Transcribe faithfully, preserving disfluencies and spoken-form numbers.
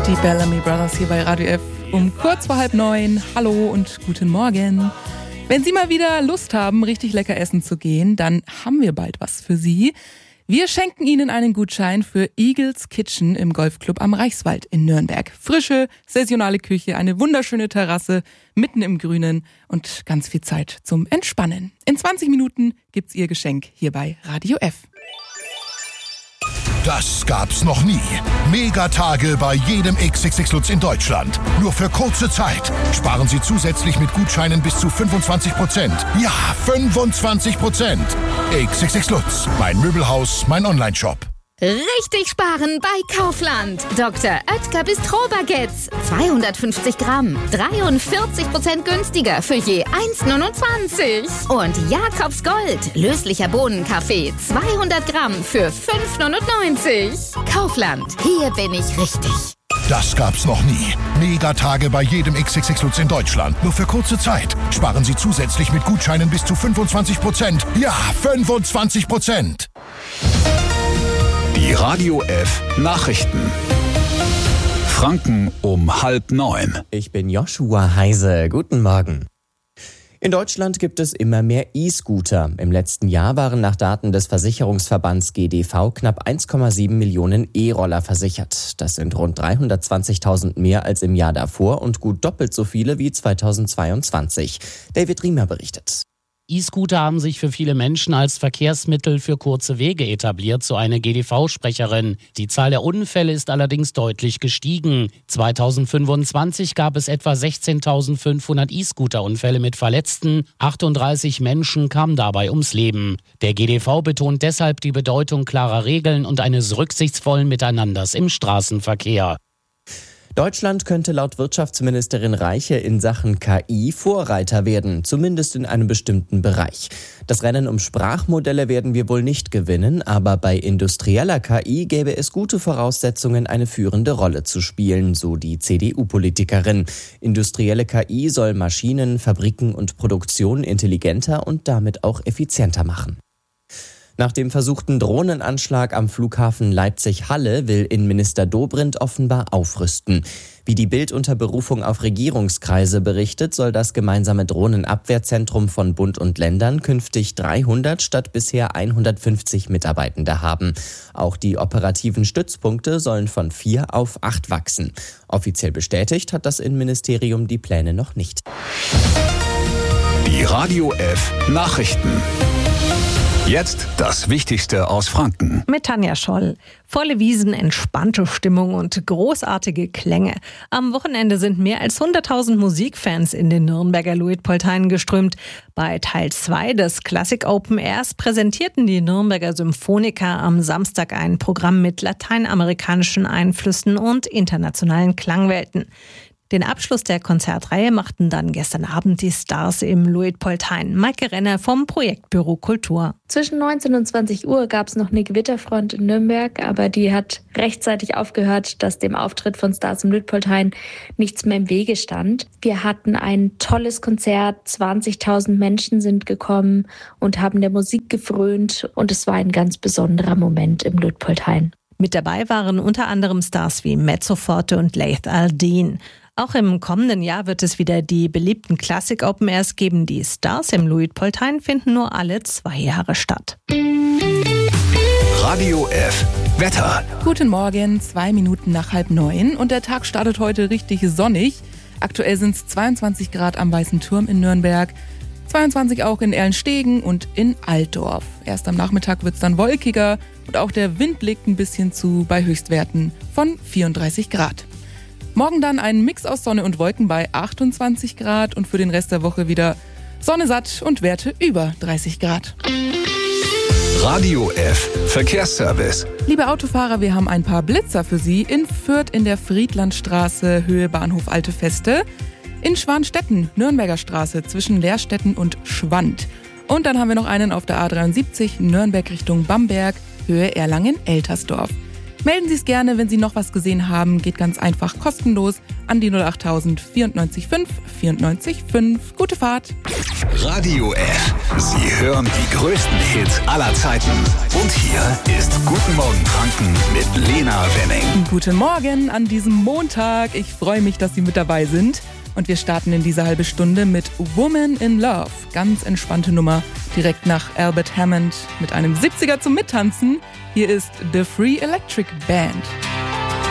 Die Bellamy Brothers hier bei Radio F um kurz vor halb neun. Hallo und guten Morgen. Wenn Sie mal wieder Lust haben, richtig lecker essen zu gehen, dann haben wir bald was für Sie. Wir schenken Ihnen einen Gutschein für Eagles Kitchen im Golfclub am Reichswald in Nürnberg. Frische, saisonale Küche, eine wunderschöne Terrasse mitten im Grünen und ganz viel Zeit zum Entspannen. In zwanzig Minuten gibt's Ihr Geschenk hier bei Radio F. Das gab's noch nie. Megatage bei jedem X X X Lutz in Deutschland. Nur für kurze Zeit. Sparen Sie zusätzlich mit Gutscheinen bis zu fünfundzwanzig Prozent. Ja, fünfundzwanzig Prozent. X X X Lutz. Mein Möbelhaus, mein Onlineshop. Richtig sparen bei Kaufland. Doktor Oetker Bistro-Baguettes. zweihundertfünfzig Gramm. dreiundvierzig Prozent günstiger für je eins Komma neunundzwanzig. Und Jakobs Gold. Löslicher Bohnenkaffee. zweihundert Gramm für fünf Komma neunundneunzig. Kaufland. Hier bin ich richtig. Das gab's noch nie. Megatage bei jedem X X X Lutz in Deutschland. Nur für kurze Zeit. Sparen Sie zusätzlich mit Gutscheinen bis zu fünfundzwanzig Prozent. Ja, fünfundzwanzig Prozent. Die Radio F Nachrichten. Franken um halb neun. Ich bin Joshua Heise. Guten Morgen. In Deutschland gibt es immer mehr E-Scooter. Im letzten Jahr waren nach Daten des Versicherungsverbands G D V knapp eins Komma sieben Millionen E-Roller versichert. Das sind rund dreihundertzwanzigtausend mehr als im Jahr davor und gut doppelt so viele wie zweitausendzweiundzwanzig. David Riemer berichtet. E-Scooter haben sich für viele Menschen als Verkehrsmittel für kurze Wege etabliert, so eine G D V-Sprecherin. Die Zahl der Unfälle ist allerdings deutlich gestiegen. zweitausendfünfundzwanzig gab es etwa sechzehntausendfünfhundert E-Scooter-Unfälle mit Verletzten. achtunddreißig Menschen kamen dabei ums Leben. Der G D V betont deshalb die Bedeutung klarer Regeln und eines rücksichtsvollen Miteinanders im Straßenverkehr. Deutschland könnte laut Wirtschaftsministerin Reiche in Sachen K I Vorreiter werden, zumindest in einem bestimmten Bereich. Das Rennen um Sprachmodelle werden wir wohl nicht gewinnen, aber bei industrieller K I gäbe es gute Voraussetzungen, eine führende Rolle zu spielen, so die C D U-Politikerin. Industrielle K I soll Maschinen, Fabriken und Produktion intelligenter und damit auch effizienter machen. Nach dem versuchten Drohnenanschlag am Flughafen Leipzig-Halle will Innenminister Dobrindt offenbar aufrüsten. Wie die Bild unter Berufung auf Regierungskreise berichtet, soll das gemeinsame Drohnenabwehrzentrum von Bund und Ländern künftig dreihundert statt bisher hundertfünfzig Mitarbeitende haben. Auch die operativen Stützpunkte sollen von vier auf acht wachsen. Offiziell bestätigt hat das Innenministerium die Pläne noch nicht. Die Radio F Nachrichten. Jetzt das Wichtigste aus Franken. Mit Tanja Scholl. Volle Wiesen, entspannte Stimmung und großartige Klänge. Am Wochenende sind mehr als hunderttausend Musikfans in den Nürnberger Luitpoldhain geströmt. Bei Teil zwei des Classic Open Airs präsentierten die Nürnberger Symphoniker am Samstag ein Programm mit lateinamerikanischen Einflüssen und internationalen Klangwelten. Den Abschluss der Konzertreihe machten dann gestern Abend die Stars im Luitpoldhain. Maike Renner vom Projektbüro Kultur. Zwischen neunzehn und zwanzig Uhr gab es noch eine Gewitterfront in Nürnberg, aber die hat rechtzeitig aufgehört, dass dem Auftritt von Stars im Luitpoldhain nichts mehr im Wege stand. Wir hatten ein tolles Konzert, zwanzigtausend Menschen sind gekommen und haben der Musik gefrönt und es war ein ganz besonderer Moment im Luitpoldhain. Mit dabei waren unter anderem Stars wie Mezzoforte und Laith Al-Din. Auch im kommenden Jahr wird es wieder die beliebten Classic Open Airs geben. Die Stars im Luitpoldhain finden nur alle zwei Jahre statt. Radio F Wetter. Guten Morgen, zwei Minuten nach halb neun und der Tag startet heute richtig sonnig. Aktuell sind es zweiundzwanzig Grad am Weißen Turm in Nürnberg, zweiundzwanzig auch in Erlenstegen und in Altdorf. Erst am Nachmittag wird es dann wolkiger und auch der Wind legt ein bisschen zu bei Höchstwerten von vierunddreißig Grad. Morgen dann ein Mix aus Sonne und Wolken bei achtundzwanzig Grad und für den Rest der Woche wieder Sonne satt und Werte über dreißig Grad. Radio F Verkehrsservice. Liebe Autofahrer, wir haben ein paar Blitzer für Sie in Fürth in der Friedlandstraße, Höhe Bahnhof Alte Feste, in Schwanstetten, Nürnberger Straße zwischen Lehrstetten und Schwand. Und dann haben wir noch einen auf der A dreiundsiebzig, Nürnberg Richtung Bamberg, Höhe Erlangen-Eltersdorf. Melden Sie es gerne, wenn Sie noch was gesehen haben. Geht ganz einfach kostenlos an die null achttausend vierundneunzig fünf vierundneunzig fünf. Gute Fahrt. Radio F. Sie hören die größten Hits aller Zeiten. Und hier ist Guten Morgen Franken mit Lena Wenning. Guten Morgen an diesem Montag. Ich freue mich, dass Sie mit dabei sind. Und wir starten in diese halbe Stunde mit Woman in Love. Ganz entspannte Nummer, direkt nach Albert Hammond mit einem siebziger zum Mittanzen. Hier ist The Free Electric Band.